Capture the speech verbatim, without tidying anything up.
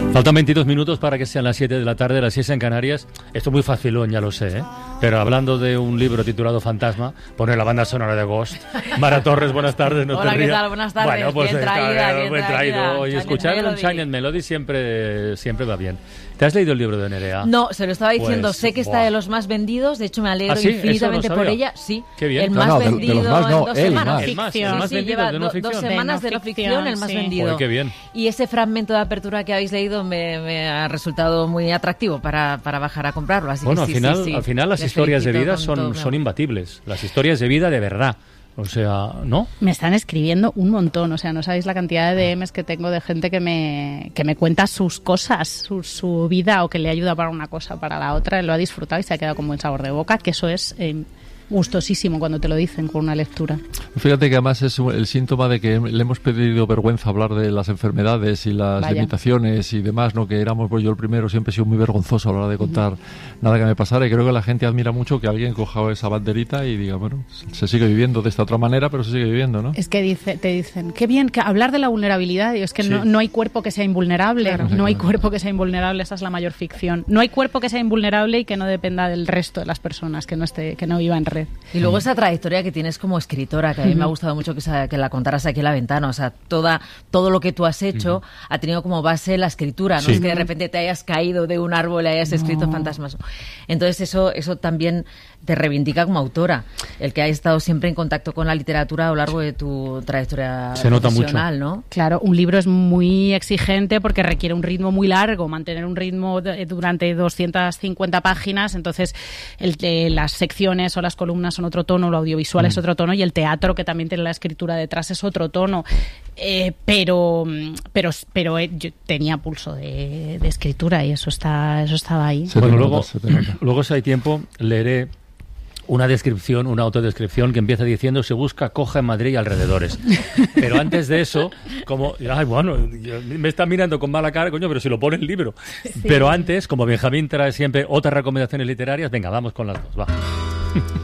Faltan veintidós minutos para que sean las siete de la tarde, las seis en Canarias. Esto es muy facilón, ya lo sé, ¿eh? Pero hablando de un libro titulado Fantasma, poner la banda sonora de Ghost. Mara Torres, buenas tardes. No Hola, te ¿qué rías. tal? Buenas tardes. Bueno, pues bien traída, bien buen traído. traída. Y escuchar un Shining Melody siempre, siempre va bien. ¿Te has leído el libro de Nerea? No, se lo estaba diciendo. Pues, sé que está buah. de los más vendidos. De hecho, me alegro ¿Ah, sí? infinitamente Eso no por sabía. ella. Sí, Qué bien. el No, más no, de- de vendido los más no, en dos el semanas. más. El más, Sí, el más sí, vendido lleva de no do- ficción. dos De semanas no de no ficción, ficción, el más sí. vendido. Joder, qué bien. Y ese fragmento de apertura que habéis leído me, me ha resultado muy atractivo para, para bajar a comprarlo. Así Bueno, que al sí, final, sí, sí. al final las Les historias de felicito vida con son, todo, son claro. imbatibles. Las historias de vida de verdad. O sea, ¿no? Me están escribiendo un montón, o sea, no sabéis la cantidad de D Ms que tengo de gente que me, que me cuenta sus cosas, su, su vida, o que le ayuda para una cosa, para la otra, lo ha disfrutado y se ha quedado con buen sabor de boca, que eso es eh, gustosísimo cuando te lo dicen con una lectura. Fíjate que además es el síntoma de que le hemos pedido vergüenza hablar de las enfermedades y las Vaya. limitaciones y demás, ¿no? Que éramos, pues yo el primero siempre he sido muy vergonzoso a la hora de contar nada que me pasara, y creo que la gente admira mucho que alguien coja esa banderita y diga, bueno, se sigue viviendo de esta otra manera, pero se sigue viviendo, ¿no? Es que dice, te dicen, qué bien, que hablar de la vulnerabilidad, y es que Sí. no, no hay cuerpo que sea invulnerable, Claro. no hay Claro. cuerpo que sea invulnerable, esa es la mayor ficción. No hay cuerpo que sea invulnerable y que no dependa del resto de las personas, que no esté, que no viva en red. Y luego esa trayectoria que tienes como escritora, que a mí me ha Ujú. gustado mucho que, sa- que la contaras aquí en la ventana. O sea, toda, todo lo que tú has hecho ha tenido como base la escritura. No Sí. es que de repente te hayas caído de un árbol y hayas escrito No. fantasmas. Entonces eso, eso también te reivindica como autora. El que hayas estado siempre en contacto con la literatura a lo largo de tu trayectoria Se nota mucho. profesional, ¿no? Claro, un libro es muy exigente porque requiere un ritmo muy largo, mantener un ritmo de- durante doscientas cincuenta páginas, entonces el, eh, las secciones o las columnas son otro tono, lo audiovisual es otro tono, y el teatro, que también tiene la escritura detrás, es otro tono. Eh, pero pero pero eh, yo tenía pulso de, de escritura y eso está eso estaba ahí. Se Bueno, te luego, nota, se te nota. luego si hay tiempo, leeré una descripción, una autodescripción que empieza diciendo: se busca coja en Madrid y alrededores. Pero antes de eso, como, ay, bueno, yo- me está mirando con mala cara, coño, pero si lo pone el libro. Pero antes, como Benjamín trae siempre otras recomendaciones literarias, venga, vamos con las dos, va.